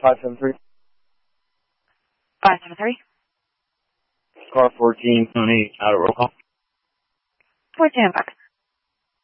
573. 573. Car 14, Tony, out of roll call. 14 back.